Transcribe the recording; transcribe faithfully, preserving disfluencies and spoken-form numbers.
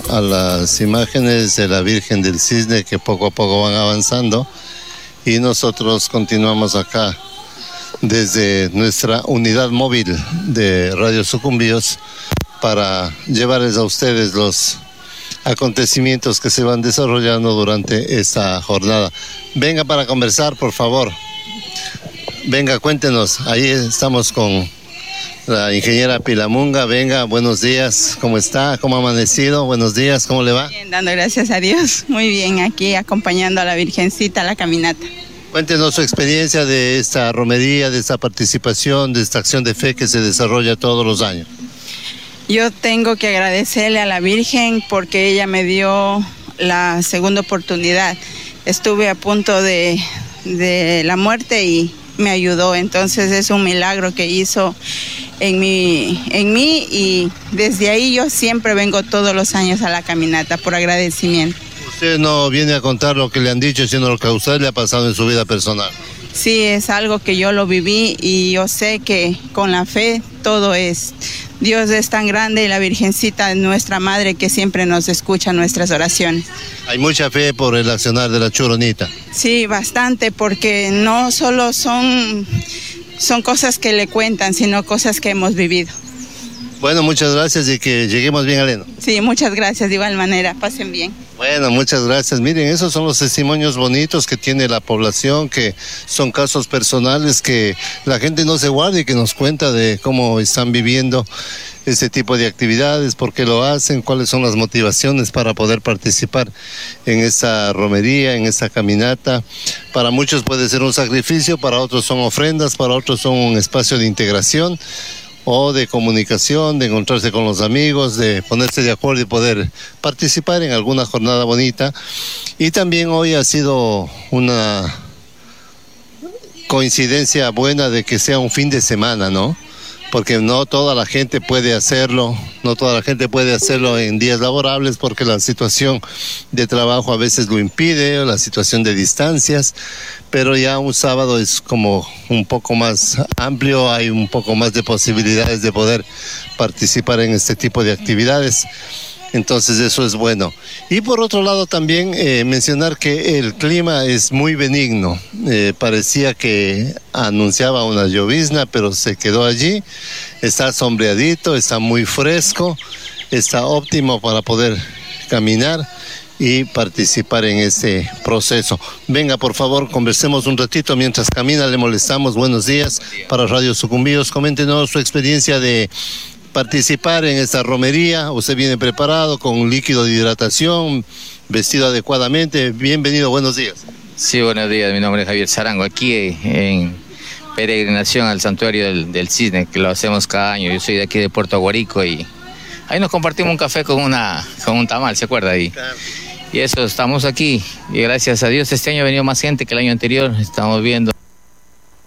a las imágenes de la Virgen del Cisne que poco a poco van avanzando y nosotros continuamos acá desde nuestra unidad móvil de Radio Sucumbíos para llevarles a ustedes los acontecimientos que se van desarrollando durante esta jornada. Venga para conversar, por favor. Venga, cuéntenos. Ahí estamos con la ingeniera Pilamunga. Venga, buenos días. ¿Cómo está? ¿Cómo ha amanecido? Buenos días. ¿Cómo le va? Bien, dando gracias a Dios. Muy bien, aquí acompañando a la Virgencita a la caminata. Cuéntenos su experiencia de esta romería, de esta participación, de esta acción de fe que se desarrolla todos los años. Yo tengo que agradecerle a la Virgen porque ella me dio la segunda oportunidad. Estuve a punto de, de la muerte y me ayudó. Entonces es un milagro que hizo en mí, en mí y desde ahí yo siempre vengo todos los años a la caminata por agradecimiento. Usted no viene a contar lo que le han dicho, sino lo que a usted le ha pasado en su vida personal. Sí, es algo que yo lo viví y yo sé que con la fe todo es. Dios es tan grande y la Virgencita es nuestra Madre que siempre nos escucha nuestras oraciones. Hay mucha fe por el accionar de la Churonita. Sí, bastante, porque no solo son, son cosas que le cuentan, sino cosas que hemos vivido. Bueno, muchas gracias y que lleguemos bien al Eno. Sí, muchas gracias, de igual manera, pasen bien. Bueno, muchas gracias. Miren, esos son los testimonios bonitos que tiene la población, que son casos personales que la gente no se guarda y que nos cuenta de cómo están viviendo este tipo de actividades, por qué lo hacen, cuáles son las motivaciones para poder participar en esta romería, en esta caminata. Para muchos puede ser un sacrificio, para otros son ofrendas, para otros son un espacio de integración o de comunicación, de encontrarse con los amigos, de ponerse de acuerdo y poder participar en alguna jornada bonita. Y también hoy ha sido una coincidencia buena de que sea un fin de semana, ¿no? Porque no toda la gente puede hacerlo, no toda la gente puede hacerlo en días laborables porque la situación de trabajo a veces lo impide, o la situación de distancias, pero ya un sábado es como un poco más amplio, hay un poco más de posibilidades de poder participar en este tipo de actividades. Entonces eso es bueno. Y por otro lado también eh, mencionar que el clima es muy benigno. Eh, parecía que anunciaba una llovizna, pero se quedó allí. Está sombreadito, está muy fresco, está óptimo para poder caminar y participar en este proceso. Venga, por favor, conversemos un ratito mientras camina, le molestamos. Buenos días para Radio Sucumbíos. Coméntenos su experiencia de participar en esta romería. Usted viene preparado con un líquido de hidratación, vestido adecuadamente. Bienvenido, buenos días. Sí, buenos días, mi nombre es Javier Zarango, aquí en peregrinación al santuario del, del Cisne, que lo hacemos cada año. Yo soy de aquí de Puerto Aguarico y ahí nos compartimos un café con, una, con un tamal, ¿se acuerda? Y, y eso, estamos aquí y gracias a Dios este año ha venido más gente que el año anterior, estamos viendo